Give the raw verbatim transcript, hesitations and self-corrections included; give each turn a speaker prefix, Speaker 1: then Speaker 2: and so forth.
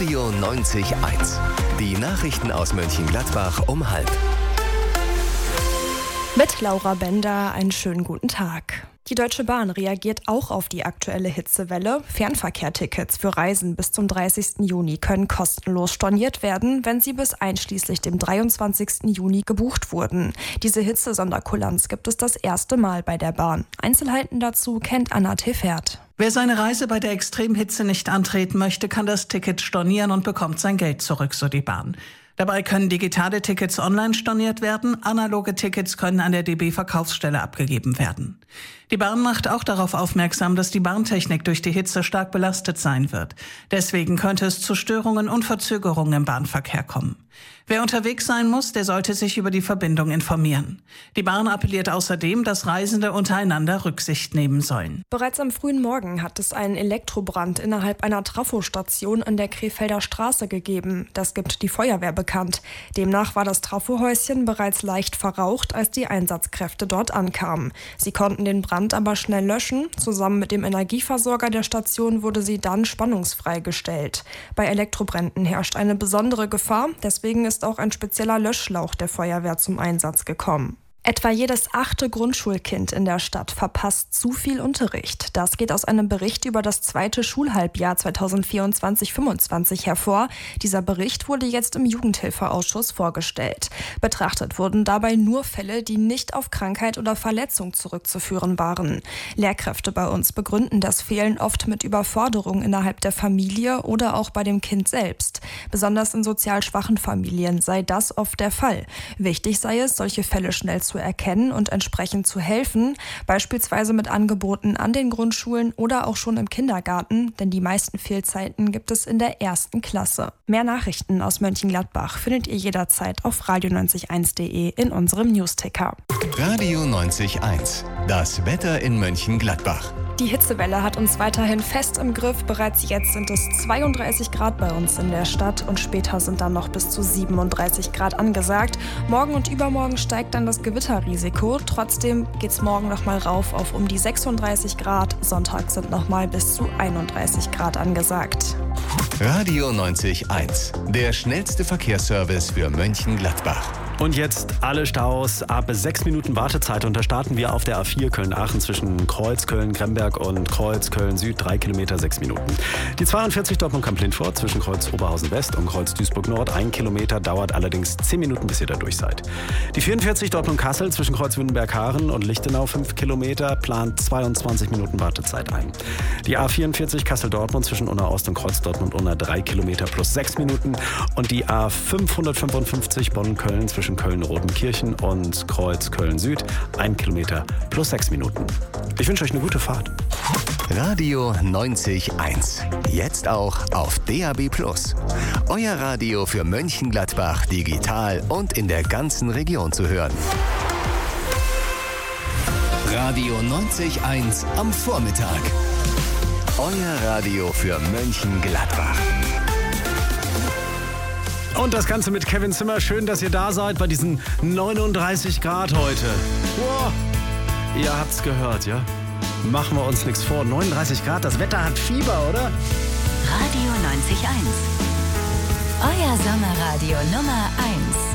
Speaker 1: Radio neunzig Komma eins. Die Nachrichten aus Mönchengladbach um halb.
Speaker 2: Mit Laura Bender einen schönen guten Tag. Die Deutsche Bahn reagiert auch auf die aktuelle Hitzewelle. Fernverkehrtickets für Reisen bis zum dreißigsten Juni können kostenlos storniert werden, wenn sie bis einschließlich dem dreiundzwanzigsten Juni gebucht wurden. Diese Hitzesonderkulanz gibt es das erste Mal bei der Bahn. Einzelheiten dazu kennt Anna Tefert.
Speaker 3: Wer seine Reise bei der Extremhitze nicht antreten möchte, kann das Ticket stornieren und bekommt sein Geld zurück, so die Bahn. Dabei können digitale Tickets online storniert werden, analoge Tickets können an der D B-Verkaufsstelle abgegeben werden. Die Bahn macht auch darauf aufmerksam, dass die Bahntechnik durch die Hitze stark belastet sein wird. Deswegen könnte es zu Störungen und Verzögerungen im Bahnverkehr kommen. Wer unterwegs sein muss, der sollte sich über die Verbindung informieren. Die Bahn appelliert außerdem, dass Reisende untereinander Rücksicht nehmen sollen.
Speaker 2: Bereits am frühen Morgen hat es einen Elektrobrand innerhalb einer Trafostation an der Krefelder Straße gegeben. Das gibt die Feuerwehr bekannt. Demnach war das Trafohäuschen bereits leicht verraucht, als die Einsatzkräfte dort ankamen. Sie konnten den Brand aber schnell löschen. Zusammen mit dem Energieversorger der Station wurde sie dann spannungsfrei gestellt. Bei Elektrobränden herrscht eine besondere Gefahr. Deswegen ist auch ein spezieller Löschschlauch der Feuerwehr zum Einsatz gekommen. Etwa jedes achte Grundschulkind in der Stadt verpasst zu viel Unterricht. Das geht aus einem Bericht über das zweite Schulhalbjahr zweitausendvierundzwanzig fünfundzwanzig hervor. Dieser Bericht wurde jetzt im Jugendhilfeausschuss vorgestellt. Betrachtet wurden dabei nur Fälle, die nicht auf Krankheit oder Verletzung zurückzuführen waren. Lehrkräfte bei uns begründen das Fehlen oft mit Überforderung innerhalb der Familie oder auch bei dem Kind selbst. Besonders in sozial schwachen Familien sei das oft der Fall. Wichtig sei es, solche Fälle schnell zu zu erkennen und entsprechend zu helfen, beispielsweise mit Angeboten an den Grundschulen oder auch schon im Kindergarten, denn die meisten Fehlzeiten gibt es in der ersten Klasse. Mehr Nachrichten aus Mönchengladbach findet ihr jederzeit auf radio neunzig eins punkt de in unserem Newsticker.
Speaker 1: Radio neunzig Komma eins. Das Wetter in Mönchengladbach.
Speaker 2: Die Hitzewelle hat uns weiterhin fest im Griff. Bereits jetzt sind es zweiunddreißig Grad bei uns in der Stadt und später sind dann noch bis zu siebenunddreißig Grad angesagt. Morgen und übermorgen steigt dann das Gewitterrisiko. Trotzdem geht es morgen noch mal rauf auf um die sechsunddreißig Grad. Sonntag sind noch mal bis zu einunddreißig Grad angesagt.
Speaker 1: Radio neunzig Komma eins. Der schnellste Verkehrsservice für Mönchengladbach.
Speaker 4: Und jetzt alle Staus ab sechs Minuten Wartezeit. Und da starten wir auf der A vier Köln-Aachen zwischen Kreuz, Köln-Gremberg und Kreuz, Köln-Süd. Drei Kilometer, sechs Minuten. Die zweiundvierzig Dortmund-Kamp-Lindfort zwischen Kreuz Oberhausen-West und Kreuz Duisburg-Nord. Ein Kilometer, dauert allerdings zehn Minuten, bis ihr da durch seid. Die vierundvierzig Dortmund-Kassel zwischen Kreuz Wünnenberg-Haaren und Lichtenau. Fünf Kilometer, plant zweiundzwanzig Minuten Wartezeit ein. Die A vierundvierzig Kassel-Dortmund zwischen Unna-Ost und Kreuz Dortmund-Unna. Drei Kilometer plus sechs Minuten. Und die A fünfhundertfünfundfünfzig Bonn-Köln zwischen Köln-Rodenkirchen und Kreuz Köln-Süd. Ein Kilometer plus sechs Minuten. Ich wünsche euch eine gute Fahrt.
Speaker 1: Radio neunzig Komma eins. Jetzt auch auf D A B plus. Euer Radio für Mönchengladbach digital und in der ganzen Region zu hören. Radio neunzig Komma eins am Vormittag. Euer Radio für Mönchengladbach.
Speaker 4: Und das Ganze mit Kevin Zimmer. Schön, dass ihr da seid bei diesen neununddreißig Grad heute. Wow. Ihr habt's gehört, ja? Machen wir uns nichts vor. neununddreißig Grad, das Wetter hat Fieber, oder?
Speaker 5: Radio neunzig Komma eins. Euer Sommerradio Nummer eins.